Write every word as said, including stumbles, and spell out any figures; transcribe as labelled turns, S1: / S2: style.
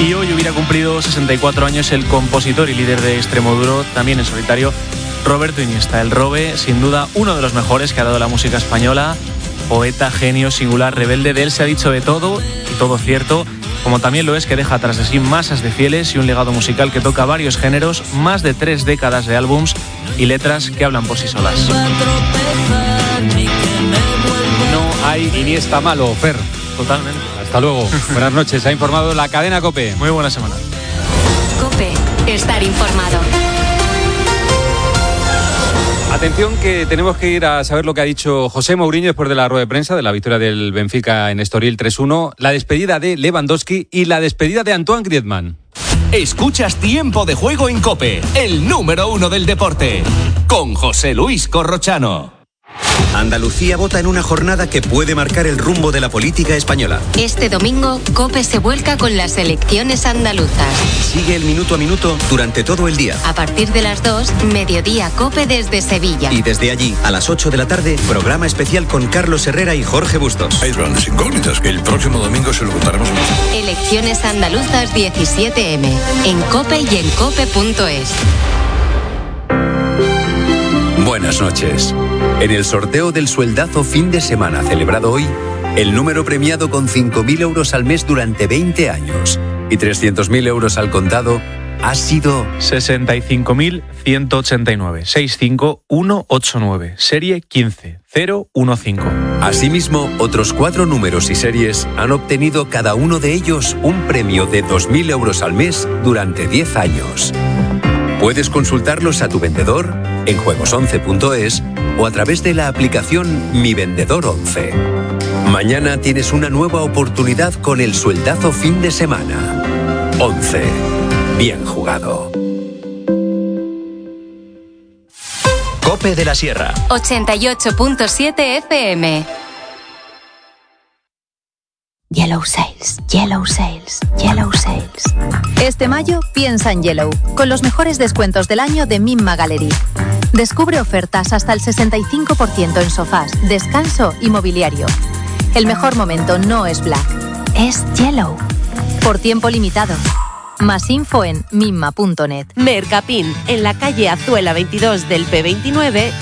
S1: Y hoy hubiera cumplido sesenta y cuatro años el compositor y líder de Extremoduro, también en solitario, Roberto Iniesta. El Robe, sin duda, uno de los mejores que ha dado la música española. Poeta, genio, singular, rebelde. De él se ha dicho de todo, y todo cierto, como también lo es que deja tras de sí masas de fieles y un legado musical que toca varios géneros, más de tres décadas de álbums y letras que hablan por sí solas.
S2: No hay Iniesta malo, Fer.
S1: Totalmente.
S2: Hasta luego. Buenas noches. Ha informado la cadena COPE.
S1: Muy buena semana.
S3: COPE. Estar informado.
S2: Atención, que tenemos que ir a saber lo que ha dicho José Mourinho después de la rueda de prensa de la victoria del Benfica en Estoril tres uno, la despedida de Lewandowski y la despedida de Antoine Griezmann.
S4: Escuchas Tiempo de Juego en COPE, el número uno del deporte, con José Luis Corrochano.
S5: Andalucía vota en una jornada que puede marcar el rumbo de la política española.
S3: Este domingo, COPE se vuelca con las elecciones andaluzas.
S5: Sigue el minuto a minuto durante todo el día.
S3: A partir de las dos, Mediodía COPE desde Sevilla.
S5: Y desde allí, a las ocho de la tarde, programa especial con Carlos Herrera y Jorge Bustos.
S6: Hay grandes incógnitas que el próximo domingo se lo contaremos.
S3: Elecciones andaluzas diecisiete eme, en COPE y en cope punto es.
S7: Buenas noches. En el sorteo del sueldazo fin de semana celebrado hoy, el número premiado con cinco mil euros al mes durante veinte años y trescientos mil euros al contado ha sido
S1: sesenta y cinco mil ciento ochenta y nueve, sesenta y cinco mil ciento ochenta y nueve, serie quince cero quince.
S7: Asimismo, otros cuatro números y series han obtenido cada uno de ellos un premio de dos mil euros al mes durante diez años. Puedes consultarlos a tu vendedor en juegos once punto es o a través de la aplicación Mi Vendedor once. Mañana tienes una nueva oportunidad con el sueldazo fin de semana. once. Bien jugado.
S5: COPE de la Sierra.
S3: ochenta y ocho punto siete efe eme.
S8: Yellow Sales, Yellow Sales, Yellow Sales. Este mayo piensa en Yellow, con los mejores descuentos del año de Mimma Gallery. Descubre ofertas hasta el sesenta y cinco por ciento en sofás, descanso y mobiliario. El mejor momento no es Black, es Yellow. Por tiempo limitado. Más info en mimma punto net.
S9: Mercapin, en la calle Azuela veintidós del P veintinueve.